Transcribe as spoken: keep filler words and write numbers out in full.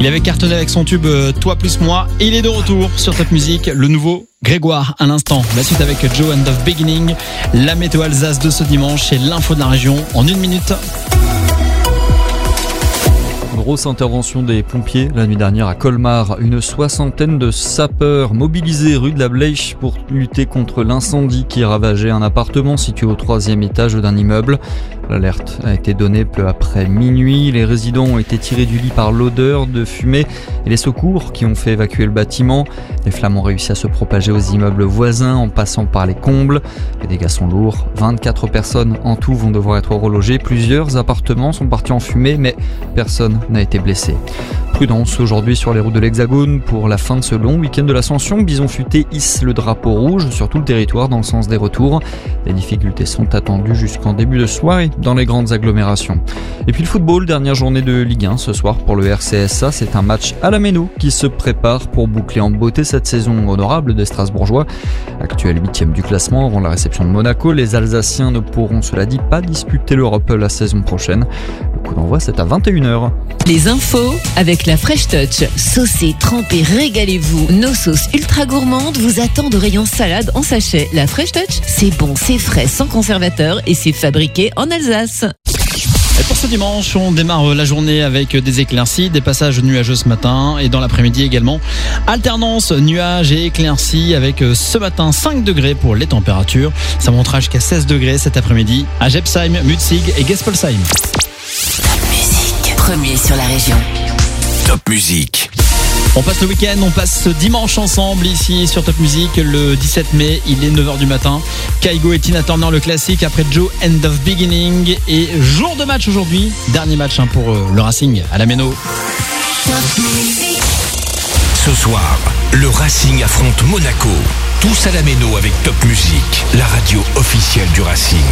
Il avait cartonné avec son tube Toi plus moi. Et il est de retour sur Top Music, le nouveau Grégoire à l'instant. La suite avec Joe and of Beginning, la météo Alsace de ce dimanche et l'info de la région en une minute. Grosse intervention des pompiers la nuit dernière à Colmar. Une soixantaine de sapeurs mobilisés rue de la Bleiche pour lutter contre l'incendie qui ravageait un appartement situé au troisième étage d'un immeuble. L'alerte a été donnée peu après minuit. Les résidents ont été tirés du lit par l'odeur de fumée et les secours qui ont fait évacuer le bâtiment. Les flammes ont réussi à se propager aux immeubles voisins en passant par les combles. Les dégâts sont lourds. vingt-quatre personnes en tout vont devoir être relogées. Plusieurs appartements sont partis en fumée, mais personne n'a été blessé. Prudence aujourd'hui sur les routes de l'Hexagone pour la fin de ce long week-end de l'Ascension. Bison Futé hisse le drapeau rouge sur tout le territoire dans le sens des retours. Les difficultés sont attendues jusqu'en début de soirée dans les grandes agglomérations. Et puis le football, dernière journée de Ligue un ce soir pour le R C S A. C'est un match à la Méno qui se prépare pour boucler en beauté cette saison honorable des Strasbourgeois. Actuel huitième du classement avant la réception de Monaco, les Alsaciens ne pourront, cela dit, pas disputer l'Europe la saison prochaine. Le coup d'envoi, c'est à vingt et une heures. Les infos avec la Fresh Touch. Saucez, trempez, régalez-vous. Nos sauces ultra gourmandes vous attendent au rayon salade en sachet. La Fresh Touch, c'est bon, c'est frais, sans conservateur et c'est fabriqué en Alsace. Et pour ce dimanche, on démarre la journée avec des éclaircies, des passages nuageux ce matin et dans l'après-midi également. Alternance nuages et éclaircies avec ce matin cinq degrés pour les températures. Ça montera jusqu'à seize degrés cet après-midi à Gepsheim, Mutzig et Gespolsheim. Premier sur la région. Top Music. On passe le week-end, on passe ce dimanche ensemble ici sur Top Music le dix-sept mai, il est neuf heures du matin. Kygo et Tina Turner, le classique après Joe End of Beginning. Et jour de match aujourd'hui, dernier match hein, pour euh, le Racing à la Méno. Ce soir, le Racing affronte Monaco. Tous à la Méno avec Top Music, la radio officielle du Racing.